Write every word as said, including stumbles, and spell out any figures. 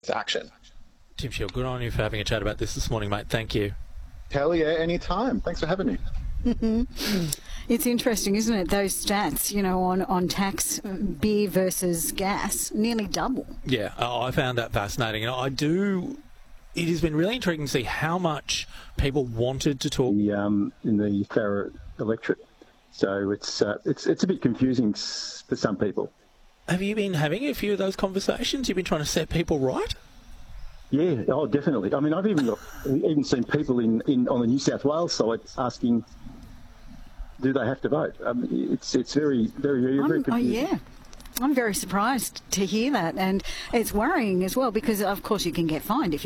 action. Tim Shield, good on you for having a chat about this this morning, mate. Thank you. Hell yeah, anytime. Thanks for having me. It's interesting, isn't it? Those stats, you know, on, on tax, beer versus gas, nearly double. Yeah, oh, I found that fascinating. And I do... It has been really intriguing to see how much people wanted to talk... The, um, in the Farrer electorate. So it's, uh, it's, it's a bit confusing for some people. Have you been having a few of those conversations? You've been trying to set people right? Yeah, oh, definitely. I mean, I've even got, even seen people in, in on the New South Wales side asking, do they have to vote? Um, it's it's very, very, very, very confusing. Oh, yeah. I'm very surprised to hear that, and it's worrying as well because, of course, you can get fined if you